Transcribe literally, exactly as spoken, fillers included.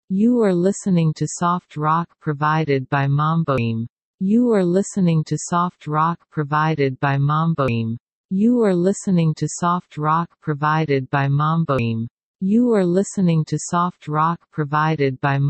You are listening to soft rock provided by Mamboim. You are listening to soft rock provided by Mamboim. You are listening to soft rock provided by Mamboim. You are listening to soft rock provided by